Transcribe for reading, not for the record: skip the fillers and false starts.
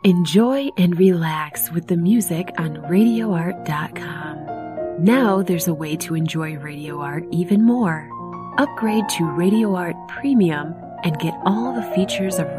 Enjoy and relax with the music on RadioArt.com. Now there's a way to enjoy Radio Art even more. Upgrade to Radio Art Premium and get all the features of